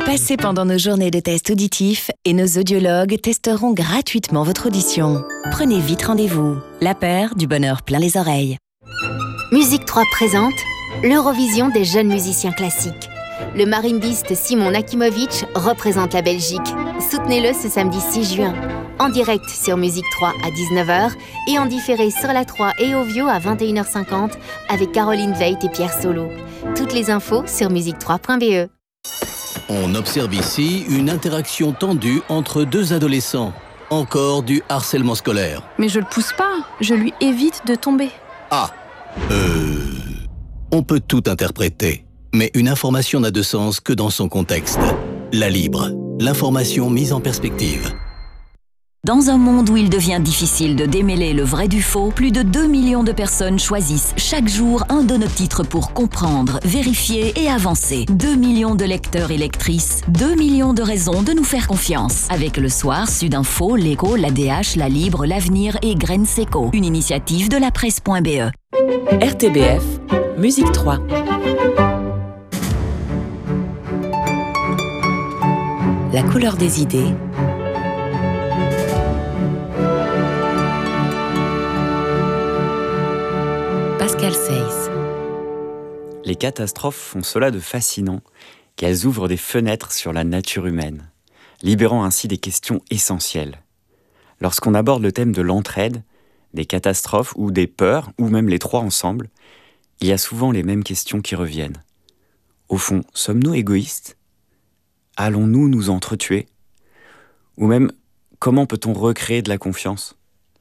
Passez pendant nos journées de tests auditifs et nos audiologues testeront gratuitement votre audition. Prenez vite rendez-vous. La paire du bonheur plein les oreilles. Musique 3 présente l'Eurovision des jeunes musiciens classiques. Le marimbiste Simon Nakimovic représente la Belgique. Soutenez-le ce samedi 6 juin. En direct sur Musique 3 à 19h et en différé sur la 3 et Ovio à 21h50 avec Caroline Veit et Pierre Solo. Toutes les infos sur musique3.be. On observe ici une interaction tendue entre deux adolescents. Encore du harcèlement scolaire. Mais je le pousse pas, je lui évite de tomber. Ah, on peut tout interpréter. Mais une information n'a de sens que dans son contexte. La Libre, l'information mise en perspective. Dans un monde où il devient difficile de démêler le vrai du faux, plus de 2 millions de personnes choisissent chaque jour un de nos titres pour comprendre, vérifier et avancer. 2 millions de lecteurs et lectrices, 2 millions de raisons de nous faire confiance. Avec Le Soir, Sudinfo, L'Écho, l'ADH, La Libre, L'Avenir et Graines Seco. Une initiative de la presse.be. RTBF, Musique 3. La couleur des idées. Pascal Seyss. Les catastrophes font cela de fascinant, qu'elles ouvrent des fenêtres sur la nature humaine, libérant ainsi des questions essentielles. Lorsqu'on aborde le thème de l'entraide, des catastrophes ou des peurs, ou même les trois ensemble, il y a souvent les mêmes questions qui reviennent. Au fond, sommes-nous égoïstes ? Allons-nous nous entretuer ? Ou même, comment peut-on recréer de la confiance ?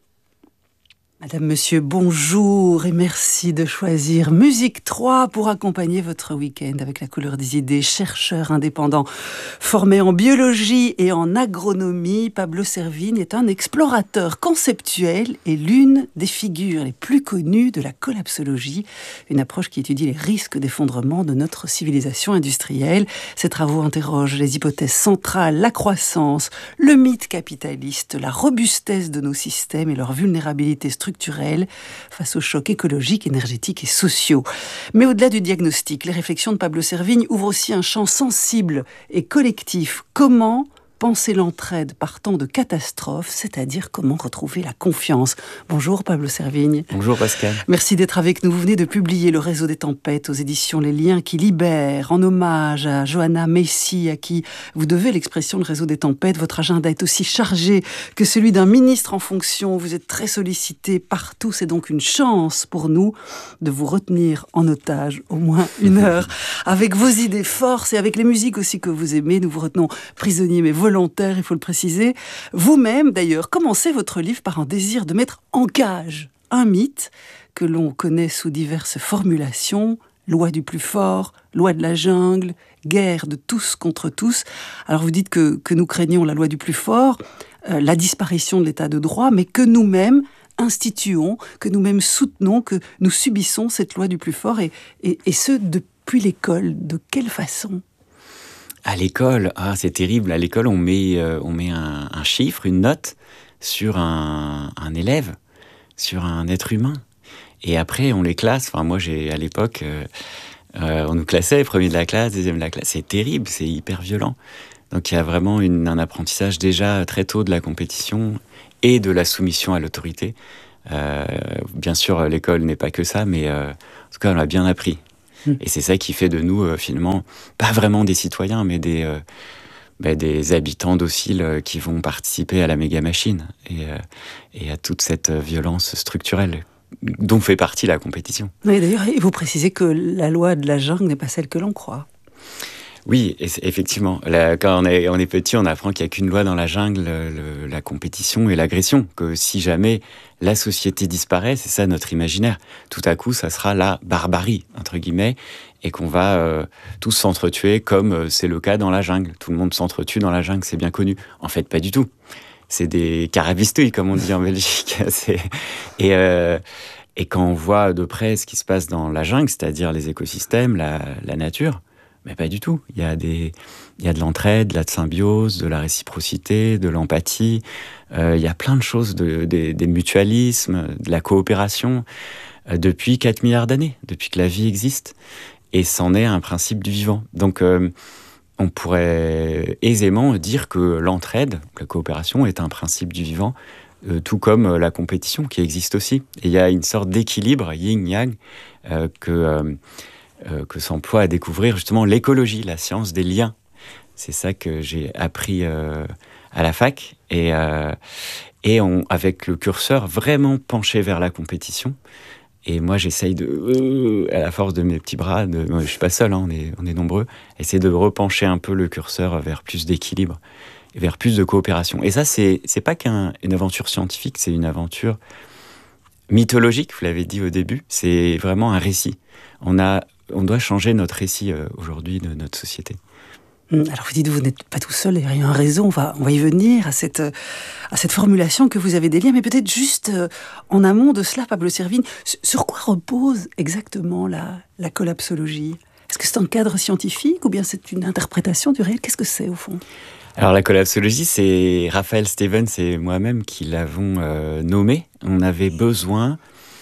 Madame, Monsieur, bonjour et merci de choisir Musique 3 pour accompagner votre week-end avec la couleur des idées. Chercheur indépendant formé en biologie et en agronomie, Pablo Servigne est un explorateur conceptuel et l'une des figures les plus connues de la collapsologie, une approche qui étudie les risques d'effondrement de notre civilisation industrielle. Ses travaux interrogent les hypothèses centrales, la croissance, le mythe capitaliste, la robustesse de nos systèmes et leur vulnérabilité structurelle face aux chocs écologiques, énergétiques et sociaux. Mais au-delà du diagnostic, les réflexions de Pablo Servigne ouvrent aussi un champ sensible et collectif. Comment penser l'entraide partant de catastrophes, c'est-à-dire comment retrouver la confiance. Bonjour Pablo Servigne. Bonjour Pascal. Merci d'être avec nous. Vous venez de publier Le Réseau des Tempêtes aux éditions Les Liens qui libèrent, en hommage à Johanna Macy, à qui vous devez l'expression Le Réseau des Tempêtes. Votre agenda est aussi chargé que celui d'un ministre en fonction. Vous êtes très sollicité partout. C'est donc une chance pour nous de vous retenir en otage au moins une heure. Avec vos idées forces et avec les musiques aussi que vous aimez, nous vous retenons prisonniers mais volontaire, il faut le préciser. Vous-même, d'ailleurs, commencez votre livre par un désir de mettre en cage un mythe que l'on connaît sous diverses formulations, loi du plus fort, loi de la jungle, guerre de tous contre tous. Alors vous dites que nous craignons la loi du plus fort, la disparition de l'état de droit, mais que nous-mêmes instituons, que nous-mêmes soutenons, que nous subissons cette loi du plus fort, et ce, depuis l'école. De quelle façon ? À l'école, c'est terrible. À l'école, on met un chiffre, une note sur un élève, sur un être humain. Et après, on les classe. Enfin, moi, à l'époque, on nous classait, premier de la classe, deuxième de la classe. C'est terrible, c'est hyper violent. Donc, il y a vraiment un apprentissage déjà très tôt de la compétition et de la soumission à l'autorité. Bien sûr, l'école n'est pas que ça, mais en tout cas, on l'a bien appris. Et c'est ça qui fait de nous, finalement, pas vraiment des citoyens, mais des habitants dociles qui vont participer à la méga-machine et à toute cette violence structurelle dont fait partie la compétition. Oui, d'ailleurs, vous précisez que la loi de la jungle n'est pas celle que l'on croit. Oui, effectivement. Quand on est petit, on apprend qu'il n'y a qu'une loi dans la jungle, la compétition et l'agression. Que si jamais la société disparaît, c'est ça notre imaginaire. Tout à coup, ça sera la barbarie, entre guillemets, et qu'on va tous s'entretuer comme c'est le cas dans la jungle. Tout le monde s'entretue dans la jungle, c'est bien connu. En fait, pas du tout. C'est des carabistouilles, comme on dit en Belgique. Et quand on voit de près ce qui se passe dans la jungle, c'est-à-dire les écosystèmes, la nature, mais pas du tout. Il y a de l'entraide, de la symbiose, de la réciprocité, de l'empathie. Il y a plein de choses, des mutualismes, de la coopération, depuis 4 milliards d'années, depuis que la vie existe. Et c'en est un principe du vivant. Donc, on pourrait aisément dire que l'entraide, la coopération, est un principe du vivant, tout comme la compétition qui existe aussi. Et il y a une sorte d'équilibre yin-yang que s'emploie à découvrir justement l'écologie, la science des liens. C'est ça que j'ai appris à la fac, et avec le curseur vraiment penché vers la compétition. Et moi, j'essaye à la force de mes petits bras, je suis pas seul, on est nombreux, essayer de repencher un peu le curseur vers plus d'équilibre, vers plus de coopération. Et ça, c'est pas qu'une aventure scientifique, c'est une aventure mythologique, vous l'avez dit au début, c'est vraiment un récit. On doit changer notre récit aujourd'hui de notre société. Alors vous dites, vous n'êtes pas tout seul, il y a un réseau, on va y venir à cette formulation que vous avez des liens, mais peut-être juste en amont de cela, Pablo Servigne, sur quoi repose exactement la collapsologie ? Est-ce que c'est un cadre scientifique ou bien c'est une interprétation du réel ? Qu'est-ce que c'est au fond ? Alors la collapsologie, c'est Raphaël Stevens et moi-même qui l'avons nommé. On avait besoin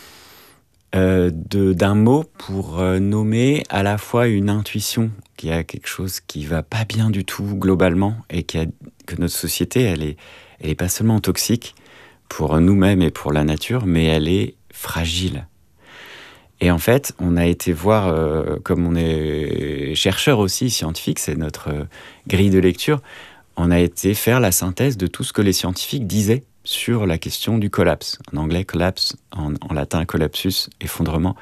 d'un mot pour nommer à la fois une intuition qu'il y a quelque chose qui va pas bien du tout globalement et que notre société, elle est pas seulement toxique pour nous-mêmes et pour la nature, mais elle est fragile. Et en fait, on a été voir, comme on est chercheur aussi, scientifique, c'est notre grille de lecture, on a été faire la synthèse de tout ce que les scientifiques disaient sur la question du collapse. En anglais, collapse, en latin, collapsus, effondrement.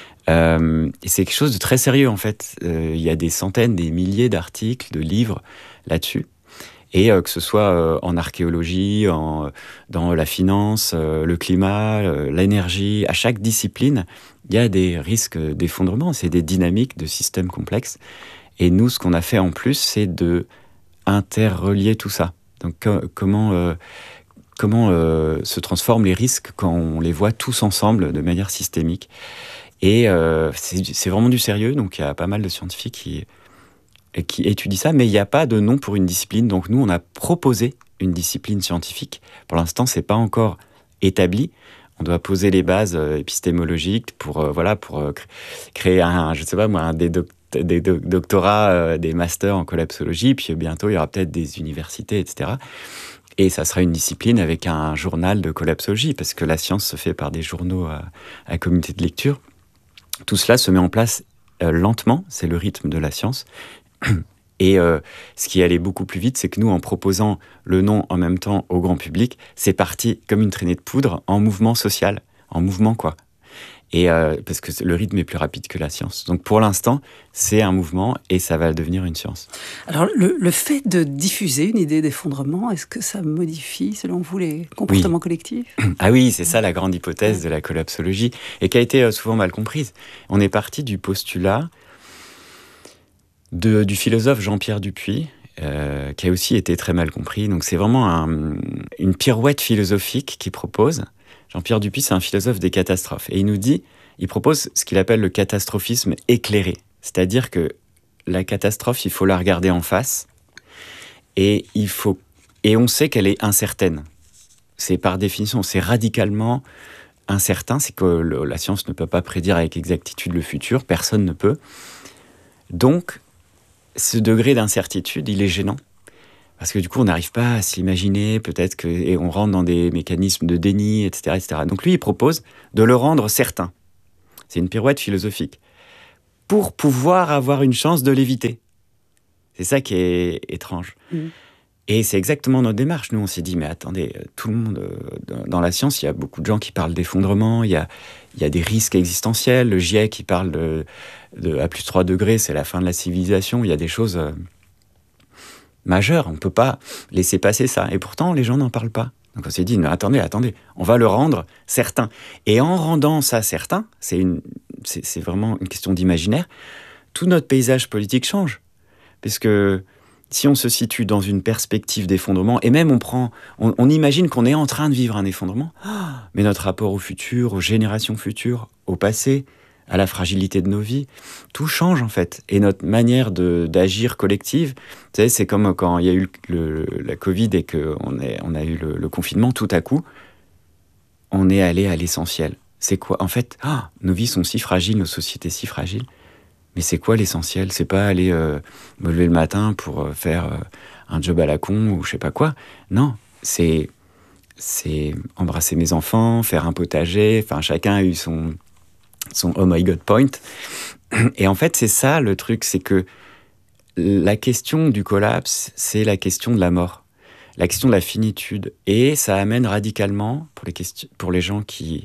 Et c'est quelque chose de très sérieux, en fait. Il y a des centaines, des milliers d'articles, de livres là-dessus. Et que ce soit en archéologie, dans la finance, le climat, l'énergie, à chaque discipline, il y a des risques d'effondrement. C'est des dynamiques de systèmes complexes. Et nous, ce qu'on a fait en plus, c'est de interrelier tout ça. Donc, comment se transforment les risques quand on les voit tous ensemble de manière systémique. Et c'est vraiment du sérieux, donc il y a pas mal de scientifiques qui étudient ça, mais il n'y a pas de nom pour une discipline. Donc nous, on a proposé une discipline scientifique. Pour l'instant, c'est pas encore établi. On doit poser les bases épistémologiques pour créer des doctorats, des masters en collapsologie, puis bientôt, il y aura peut-être des universités, etc. Et ça sera une discipline avec un journal de collapsologie, parce que la science se fait par des journaux à communauté de lecture. Tout cela se met en place lentement, c'est le rythme de la science. Et ce qui allait beaucoup plus vite, c'est que nous, en proposant le nom en même temps au grand public, c'est parti comme une traînée de poudre en mouvement social, en mouvement quoi. Et parce que le rythme est plus rapide que la science. Donc pour l'instant, c'est un mouvement et ça va devenir une science. Alors le fait de diffuser une idée d'effondrement, est-ce que ça modifie, selon vous, les comportements collectifs ? Ah oui, c'est ça la grande hypothèse de la collapsologie et qui a été souvent mal comprise. On est parti du postulat du philosophe Jean-Pierre Dupuy, qui a aussi été très mal compris. Donc c'est vraiment une pirouette philosophique qu'il propose. Jean-Pierre Dupuy, c'est un philosophe des catastrophes. Et il propose ce qu'il appelle le catastrophisme éclairé. C'est-à-dire que la catastrophe, il faut la regarder en face. Et on sait qu'elle est incertaine. C'est par définition, c'est radicalement incertain. C'est que la science ne peut pas prédire avec exactitude le futur. Personne ne peut. Donc, ce degré d'incertitude, il est gênant. Parce que du coup, on n'arrive pas à s'imaginer, et on rentre dans des mécanismes de déni, etc., etc. Donc lui, il propose de le rendre certain. C'est une pirouette philosophique. Pour pouvoir avoir une chance de l'éviter. C'est ça qui est étrange. Et c'est exactement notre démarche. Nous, on s'est dit, mais attendez, tout le monde, dans la science, il y a beaucoup de gens qui parlent d'effondrement, il y a des risques existentiels. Le GIEC, qui parle à plus 3 degrés, c'est la fin de la civilisation. Il y a des choses majeures. On ne peut pas laisser passer ça. Et pourtant, les gens n'en parlent pas. Donc on s'est dit, non, attendez, on va le rendre certain. Et en rendant ça certain, c'est vraiment une question d'imaginaire, tout notre paysage politique change. Parce que si on se situe dans une perspective d'effondrement, et même on imagine qu'on est en train de vivre un effondrement, mais notre rapport au futur, aux générations futures, au passé, à la fragilité de nos vies, tout change en fait. Et notre manière d'agir collective, vous savez, c'est comme quand il y a eu la Covid et qu'on a eu le confinement, tout à coup, on est allé à l'essentiel. C'est quoi ? En fait, nos vies sont si fragiles, nos sociétés si fragiles, Mais c'est quoi l'essentiel ? C'est pas aller me lever le matin pour faire un job à la con ou je sais pas quoi. Non, c'est embrasser mes enfants, faire un potager. Enfin, chacun a eu son oh my god point. Et en fait, c'est ça le truc, c'est que la question du collapse, c'est la question de la mort, la question de la finitude. Et ça amène radicalement, pour les gens qui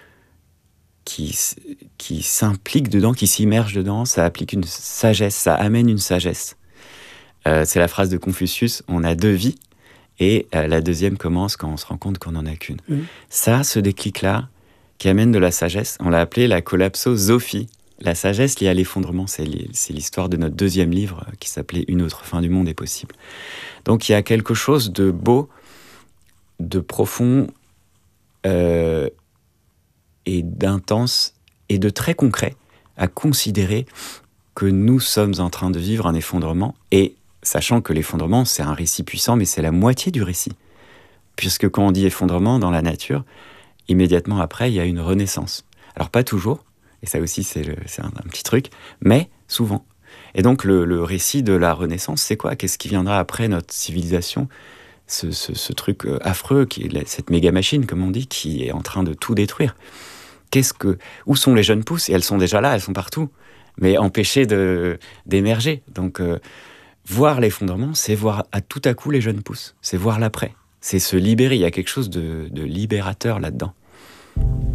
s'impliquent dedans, qui s'immergent dedans, ça applique une sagesse, ça amène une sagesse. C'est la phrase de Confucius, on a 2 vies, et la deuxième commence quand on se rend compte qu'on n'en a qu'une. Ça, ce déclic-là, qui amène de la sagesse, on l'a appelé la collapsosophie. La sagesse liée à l'effondrement, c'est l'histoire de notre 2e livre qui s'appelait « Une autre fin du monde est possible ». Donc il y a quelque chose de beau, de profond et d'intense et de très concret à considérer que nous sommes en train de vivre un effondrement, et sachant que l'effondrement, c'est un récit puissant, mais c'est la moitié du récit. Puisque quand on dit effondrement dans la nature, immédiatement après, il y a une renaissance. Alors pas toujours, et ça aussi c'est un petit truc, mais souvent. Et donc le récit de la renaissance, c'est quoi ? Qu'est-ce qui viendra après notre civilisation ? Ce truc affreux, qui est cette méga machine, comme on dit, qui est en train de tout détruire. Où sont les jeunes pousses ? Et elles sont déjà là, elles sont partout, mais empêchées d'émerger. Donc voir l'effondrement, c'est voir tout à coup les jeunes pousses, c'est voir l'après, c'est se libérer. Il y a quelque chose de libérateur là-dedans.